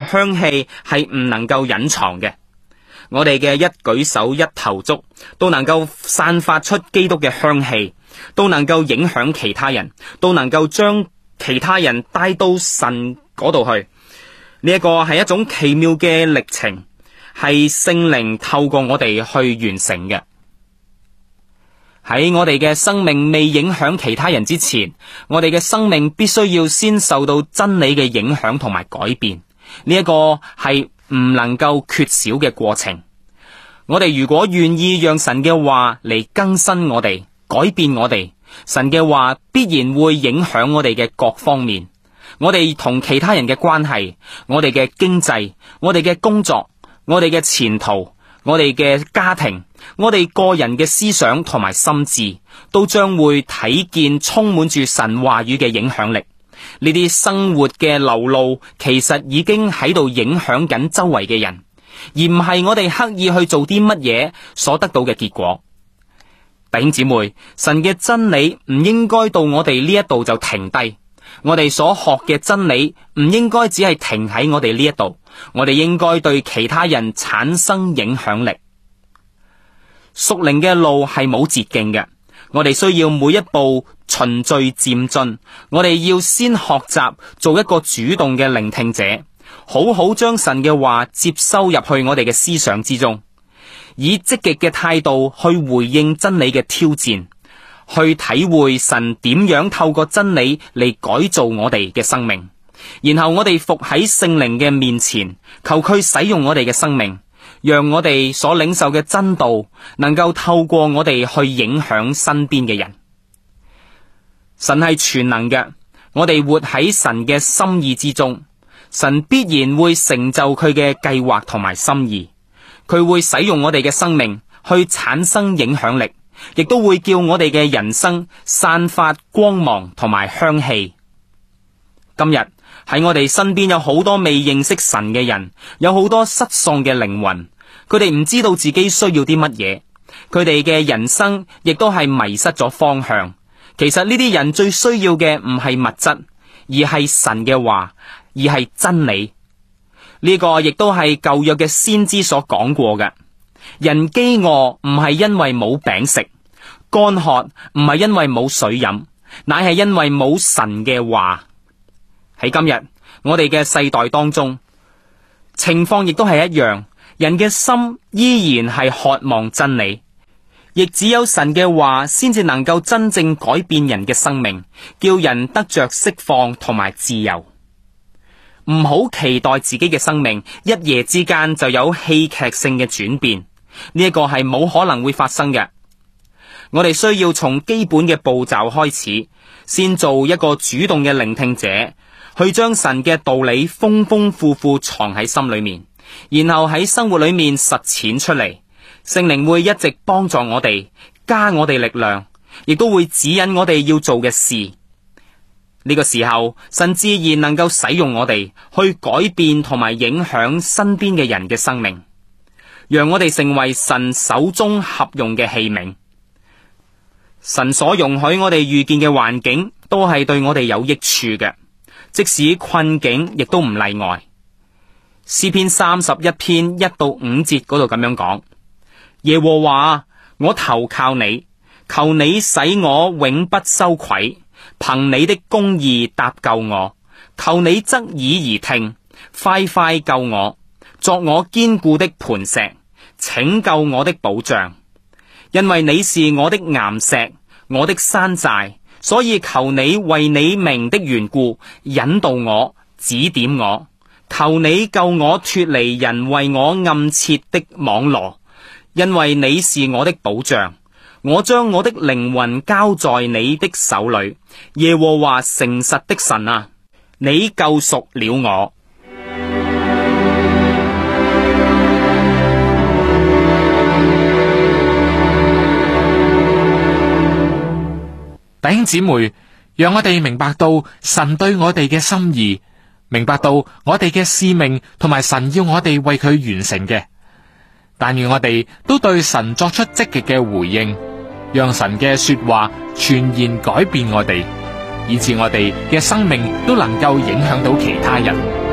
香氣係唔能夠隱藏嘅。我哋嘅一舉手一投足都能夠散發出基督嘅香氣，都能夠影響其他人，都能夠將其他人帶到神嗰度去。呢一個係一種奇妙嘅歷程，係聖靈透過我哋去完成嘅。喺我哋嘅生命未影響其他人之前，我哋嘅生命必須要先受到真理嘅影響同埋改變。呢一個係唔能夠缺少嘅過程。我哋如果願意讓神嘅話嚟更新我哋、改變我哋，神嘅話必然會影響我哋嘅各方面。我哋同其他人嘅關係，我哋嘅經濟，我哋嘅工作，我哋嘅前途，我哋嘅家庭，我哋個人嘅思想同埋心智，都將會睇見充滿住神話語嘅影響力。呢啲生活嘅流露，其實已經喺度影響緊周圍嘅人，而唔係我哋刻意去做啲乜嘢所得到嘅結果。弟兄姊妹，神嘅真理唔應該到我哋呢一度就停低。我哋所學嘅真理唔應該只係停喺我哋呢一度，我哋應該對其他人產生影響力。屬靈嘅路係冇捷徑嘅，我哋需要每一步循序漸進。我哋要先學習做一個主動嘅聆聽者，好好將神嘅話接收入去我哋嘅思想之中，以積極嘅態度去回應真理嘅挑戰，去體會神點樣透過真理嚟改造我哋嘅生命，然後我哋伏喺聖靈嘅面前，求佢使用我哋嘅生命，讓我哋所領受嘅真道能夠透過我哋去影響身邊嘅人。神係全能嘅，我哋活喺神嘅心意之中，神必然會成就佢嘅計劃同埋心意，佢會使用我哋嘅生命去產生影響力，亦都會叫我哋嘅人生散發光芒同埋香氣。今日喺我哋身邊有好多未認識神嘅人，有好多失喪嘅靈魂，佢哋唔知道自己需要啲乜嘢，佢哋嘅人生亦都係迷失咗方向。其實呢啲人最需要嘅唔係物質，而係神嘅話，而係真理。呢個亦都係舊約嘅先知所講過嘅。人飢餓唔係因為冇餅食，乾渴唔係因為冇水飲，乃係因為冇神嘅話。喺今日我哋嘅世代當中，情況亦都係一樣，人嘅心依然係渴望真理，亦只有神嘅話先至能夠真正改變人嘅生命，叫人得着釋放同埋自由。唔好期待自己嘅生命一夜之間就有戲劇性嘅轉變，呢一個係冇可能會發生嘅。我哋需要從基本嘅步驟開始，先做一個主動嘅聆聽者，去將神嘅道理豐豐富富藏喺心裏面，然後喺生活裏面實踐出嚟。聖靈會一直幫助我哋，加我哋力量，亦都會指引我哋要做嘅事。呢個時候，神自然能夠使用我哋去改變同埋影響身邊嘅人嘅生命，讓我哋成為神手中合用嘅器皿。神所容許我哋遇見嘅環境都係對我哋有益處嘅，即使困境亦都唔例外。詩篇31篇1到5節嗰度咁樣講：耶和華，我投靠你，求你使我永不羞愧，憑你的公義搭救我，求你側耳而聽，快快救我，作我堅固的磐石，拯救我的保障。因為你是我的岩石，我的山寨，所以求你為你名的緣故引導我，指點我。求你救我脫離人為我暗設的網羅，因為你是我的保障。我將我的靈魂交在你的手裏，耶和華誠實的神啊，你救贖了我。 弟兄姊妹，讓我哋明白到神對我哋嘅心意，明白到我哋嘅使命同埋神要我哋為佢完成嘅。但願我哋都對神作出積極嘅回應，讓神嘅說話全然改變我哋，以致我哋嘅生命都能夠影響到其他人。